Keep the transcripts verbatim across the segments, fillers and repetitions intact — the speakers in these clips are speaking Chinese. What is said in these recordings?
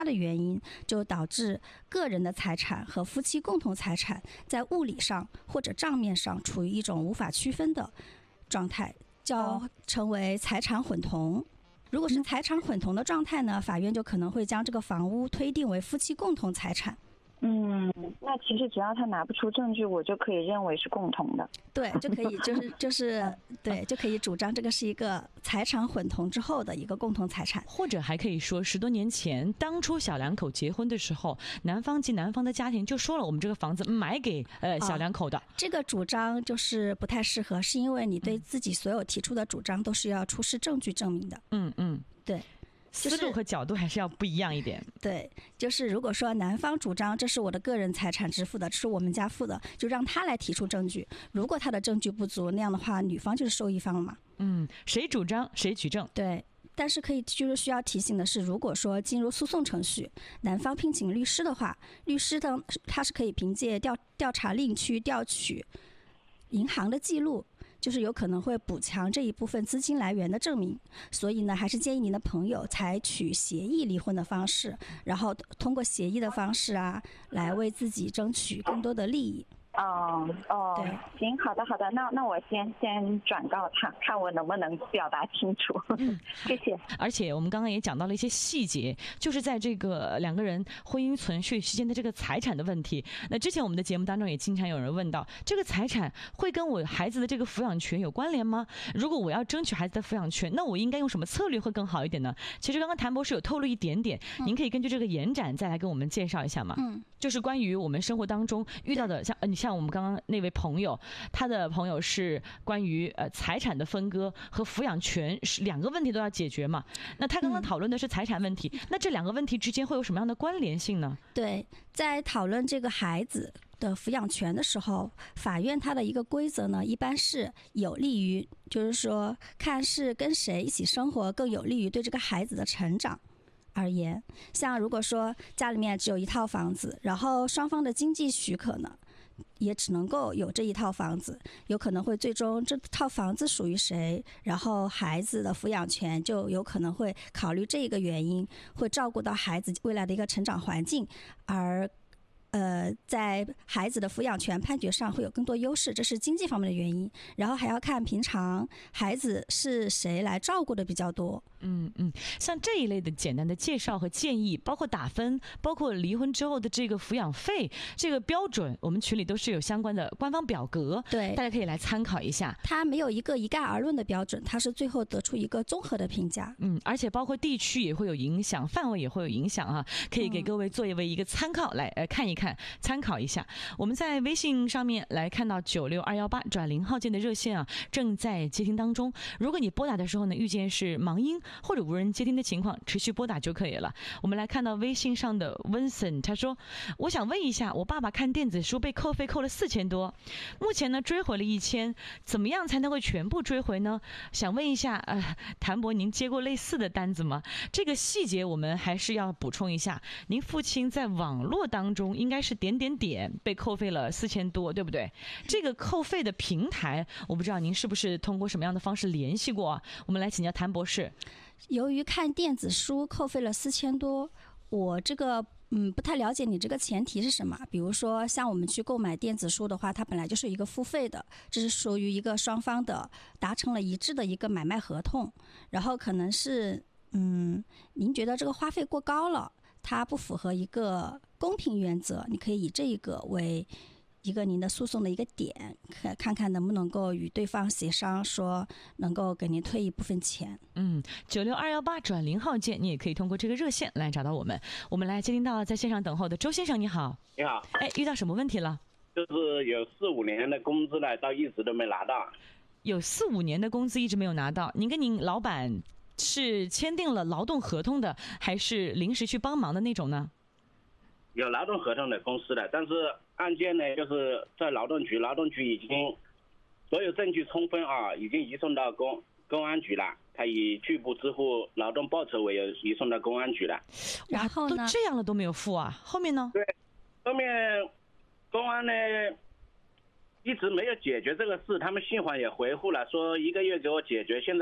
的原因，就导致个人的财产和夫妻共同财产在物理上或者账面上处于一种无法区分的状态，叫成为财产混同。如果是财产混同的状态呢，法院就可能会将这个房屋推定为夫妻共同财产。 嗯，那其实只要他拿不出证据，我就可以认为是共同的。 对，就可以就是就是对，就可以主张这个是一个财产混同之后的一个共同财产。 或者还可以说，十多年前当初小两口结婚的时候，男方及男方的家庭就说了，我们这个房子买给呃小两口的、哦。 这个主张就是不太适合，是因为你对自己所有提出的主张都是要出示证据证明的。 嗯嗯， 对。 思路和角度还是要不一样一点。 对，就是如果说男方主张这是我的个人财产支付的，这是我们家付的，就让他来提出证据。如果他的证据不足，那样的话女方就是受益方了嘛。 嗯，谁主张谁举证。 对，但是可以就是需要提醒的是，如果说进入诉讼程序，男方聘请律师的话，律师的他是可以凭借调调查令去调取银行的记录，就是有可能会补强这一部分资金来源的证明。所以呢，还是建议您的朋友采取协议离婚的方式，然后通过协议的方式啊，来为自己争取更多的利益。 哦哦， 对， 行，好的好的，那那我先先转告他，看我能不能表达清楚。嗯，谢谢。 而且我们刚刚也讲到了一些细节，就是在这个两个人婚姻存续期间的这个财产的问题。那之前我们的节目当中也经常有人问到，这个财产会跟我孩子的这个抚养权有关联吗？如果我要争取孩子的抚养权，那我应该用什么策略会更好一点呢？其实刚刚谭博士有透露一点点，嗯、您可以根据这个延展再来跟我们介绍一下吗？ 嗯， 就是关于我们生活当中遇到的，像呃，你像我们刚刚那位朋友，他的朋友是关于呃财产的分割和抚养权是两个问题都要解决嘛。那他刚刚讨论的是财产问题，嗯、那这两个问题之间会有什么样的关联性呢？ 对，在讨论这个孩子的抚养权的时候，法院它的一个规则呢，一般是有利于，就是说看是跟谁一起生活更有利于对这个孩子的成长而言。像如果说家里面只有一套房子，然后双方的经济许可呢，也只能够有这一套房子，有可能会最终这套房子属于谁，然后孩子的抚养权就有可能会考虑这个原因，会照顾到孩子未来的一个成长环境，而呃，在孩子的抚养权判决上会有更多优势，这是经济方面的原因。然后还要看平常孩子是谁来照顾的比较多。 嗯嗯，像这一类的简单的介绍和建议，包括打分，包括离婚之后的这个抚养费这个标准，我们群里都是有相关的官方表格， 对， 大家可以来参考一下。 它没有一个一概而论的标准，它是最后得出一个综合的评价。 嗯，而且包括地区也会有影响，范围也会有影响啊，可以给各位作为一个参考来呃看一看。看参考一下。我们在微信上面来看到九六二一八转零号键的热线啊，正在接听当中。如果你拨打的时候呢，遇见是忙音或者无人接听的情况，持续拨打就可以了。我们来看到微信上的 Vincent， 他说：“我想问一下，我爸爸看电子书被扣费扣了四千多，目前呢追回了一千，怎么样才能够全部追回呢？想问一下，呃，谭博，您接过类似的单子吗？这个细节我们还是要补充一下。您父亲在网络当中应该是点点点被扣费了四千多，对不对？这个扣费的平台，我不知道您是不是通过什么样的方式联系过啊？我们来请教谭博士。 由于看电子书扣费了四千多，我这个嗯不太了解你这个前提是什么。比如说像我们去购买电子书的话，它本来就是一个付费的，这是属于一个双方的达成了一致的一个买卖合同，然后可能是嗯您觉得这个花费过高了，它不符合一个公平原则，你可以以这一个为一个您的诉讼的一个点，看看能不能够与对方协商，说能够给您退一部分钱。 嗯，九六二幺八转零号键，你也可以通过这个热线来找到我们。我们来接听到在线上等候的周先生，你好。 你好。 哎，遇到什么问题了？ 就是有四五年的工资呢，到一直都没拿到。 有四五年的工资一直没有拿到，您跟您老板是签订了劳动合同的，还是临时去帮忙的那种呢？ 有劳动合同的公司的，但是案件呢，就是在劳动局，劳动局已经所有证据充分啊，已经移送到公公安局了，他以拒不支付劳动报酬为由移送到公安局了。 然后呢？ 都这样了都没有付啊？后面呢？ 对，后面公安呢一直没有解决这个事，他们信访也回复了，说一个月给我解决，现在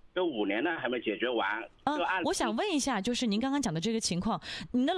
都五年了还没解决完。 啊就按， 我想问一下，就是您刚刚讲的这个情况，您的